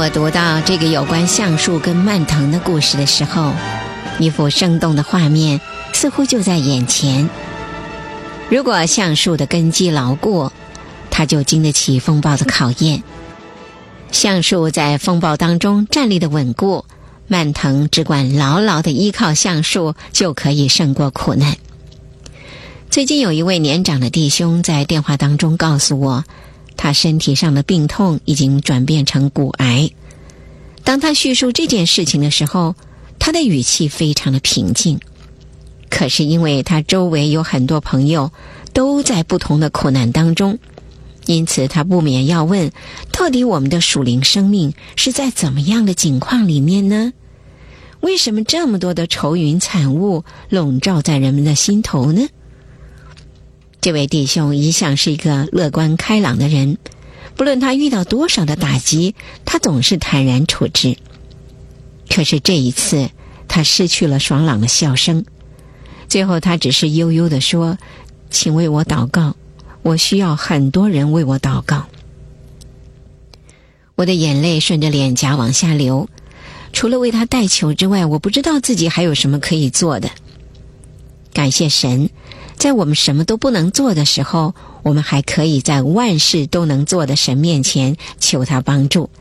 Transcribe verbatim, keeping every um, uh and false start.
我读到这个有关橡树跟蔓藤的故事的时候，一幅生动的画面似乎就在眼前。如果橡树的根基牢固，它就经得起风暴的考验。橡树在风暴当中站立的稳固，蔓藤只管牢牢地依靠橡树，就可以胜过苦难。最近有一位年长的弟兄在电话当中告诉我，他身体上的病痛已经转变成骨癌。当他叙述这件事情的时候，他的语气非常的平静。可是因为他周围有很多朋友都在不同的苦难当中，因此他不免要问，到底我们的属灵生命是在怎么样的境况里面呢？为什么这么多的愁云惨雾笼罩在人们的心头呢？这位弟兄一向是一个乐观开朗的人，不论他遇到多少的打击，他总是坦然处之。可是这一次，他失去了爽朗的笑声，最后他只是悠悠地说，请为我祷告，我需要很多人为我祷告。我的眼泪顺着脸颊往下流，除了为他代求之外，我不知道自己还有什么可以做的。感谢神，在我们什么都不能做的时候，我们还可以在万事都能做的神面前求他帮助。